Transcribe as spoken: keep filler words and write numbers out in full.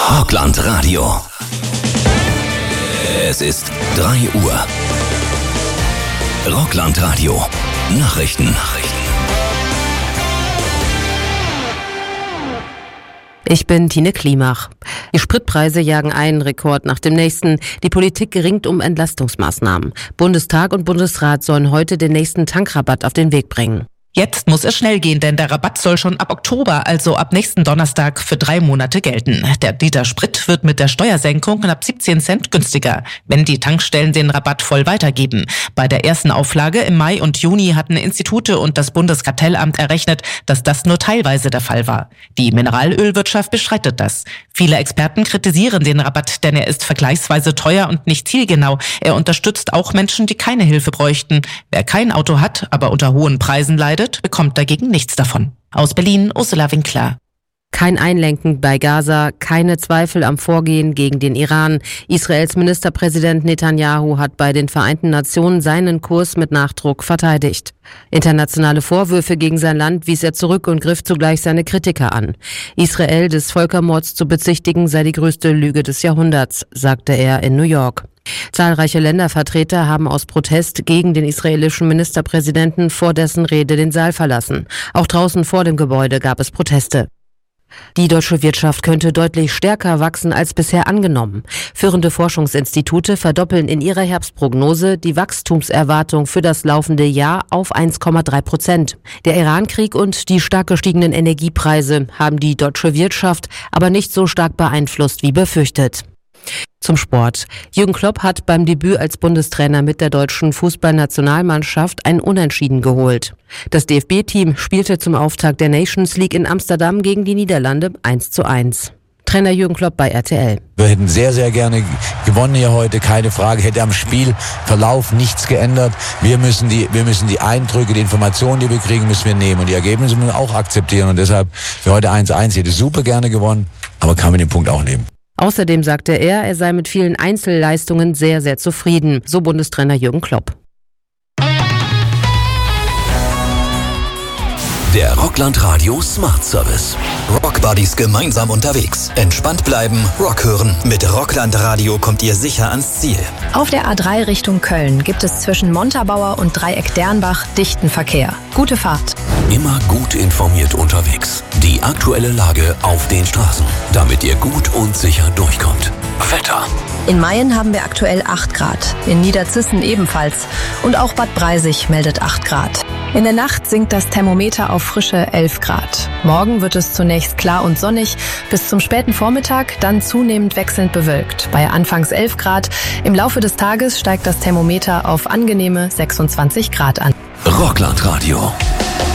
Rockland Radio. Es ist drei Uhr. Rockland Radio. Nachrichten. Nachrichten. Ich bin Tine Klimach. Die Spritpreise jagen einen Rekord nach dem nächsten. Die Politik ringt um Entlastungsmaßnahmen. Bundestag und Bundesrat sollen heute den nächsten Tankrabatt auf den Weg bringen. Jetzt muss es schnell gehen, denn der Rabatt soll schon ab Oktober, also ab nächsten Donnerstag, für drei Monate gelten. Der Liter Sprit wird mit der Steuersenkung knapp siebzehn Cent günstiger, wenn die Tankstellen den Rabatt voll weitergeben. Bei der ersten Auflage im Mai und Juni hatten Institute und das Bundeskartellamt errechnet, dass das nur teilweise der Fall war. Die Mineralölwirtschaft bestreitet das. Viele Experten kritisieren den Rabatt, denn er ist vergleichsweise teuer und nicht zielgenau. Er unterstützt auch Menschen, die keine Hilfe bräuchten. Wer kein Auto hat, aber unter hohen Preisen leidet, bekommt dagegen nichts davon. Aus Berlin, Ursula Winkler. Kein Einlenken bei Gaza, keine Zweifel am Vorgehen gegen den Iran. Israels Ministerpräsident Netanyahu hat bei den Vereinten Nationen seinen Kurs mit Nachdruck verteidigt. Internationale Vorwürfe gegen sein Land wies er zurück und griff zugleich seine Kritiker an. Israel des Völkermords zu bezichtigen sei die größte Lüge des Jahrhunderts, sagte er in New York. Zahlreiche Ländervertreter haben aus Protest gegen den israelischen Ministerpräsidenten vor dessen Rede den Saal verlassen. Auch draußen vor dem Gebäude gab es Proteste. Die deutsche Wirtschaft könnte deutlich stärker wachsen als bisher angenommen. Führende Forschungsinstitute verdoppeln in ihrer Herbstprognose die Wachstumserwartung für das laufende Jahr auf eins Komma drei Prozent. Der Irankrieg und die stark gestiegenen Energiepreise haben die deutsche Wirtschaft aber nicht so stark beeinflusst wie befürchtet. Zum Sport. Jürgen Klopp hat beim Debüt als Bundestrainer mit der deutschen Fußballnationalmannschaft ein Unentschieden geholt. Das D F B-Team spielte zum Auftakt der Nations League in Amsterdam gegen die Niederlande eins zu eins. Trainer Jürgen Klopp bei R T L. Wir hätten sehr, sehr gerne gewonnen hier heute, keine Frage. Hätte am Spielverlauf nichts geändert. Wir müssen die, wir müssen die Eindrücke, die Informationen, die wir kriegen, müssen wir nehmen. Und die Ergebnisse müssen wir auch akzeptieren. Und deshalb für heute eins zu eins. Hätte super gerne gewonnen, aber kann mit dem Punkt auch leben. Außerdem sagte er, er sei mit vielen Einzelleistungen sehr, sehr zufrieden, so Bundestrainer Jürgen Klopp. Der Rockland Radio Smart Service. Rock Buddies gemeinsam unterwegs. Entspannt bleiben, Rock hören. Mit Rockland Radio kommt ihr sicher ans Ziel. Auf der A drei Richtung Köln gibt es zwischen Montabaur und Dreieck Dernbach dichten Verkehr. Gute Fahrt. Immer gut informiert unterwegs. Die aktuelle Lage auf den Straßen, damit ihr gut und sicher durchkommt. Wetter. In Mayen haben wir aktuell acht Grad, in Niederzissen ebenfalls und auch Bad Breisig meldet acht Grad. In der Nacht sinkt das Thermometer auf frische elf Grad. Morgen wird es zunächst klar und sonnig, bis zum späten Vormittag dann zunehmend wechselnd bewölkt. Bei anfangs elf Grad, im Laufe des Tages steigt das Thermometer auf angenehme sechsundzwanzig Grad an. Rockland Radio.